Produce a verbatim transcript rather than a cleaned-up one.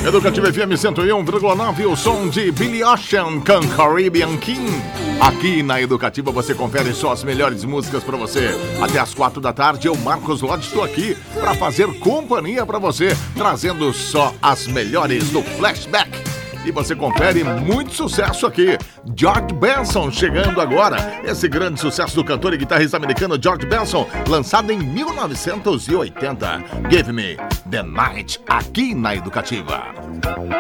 Educativa F M cento e um vírgula nove, o som de Billy Ocean com Caribbean King. Aqui na Educativa você confere só as melhores músicas pra você. Até as quatro da tarde, eu, Marcos Lodge, estou aqui pra fazer companhia pra você, trazendo só as melhores do Flashback. E você confere muito sucesso aqui. George Benson chegando agora. Esse grande sucesso do cantor e guitarrista americano George Benson, lançado em mil novecentos e oitenta. Give Me the Night, aqui na Educativa.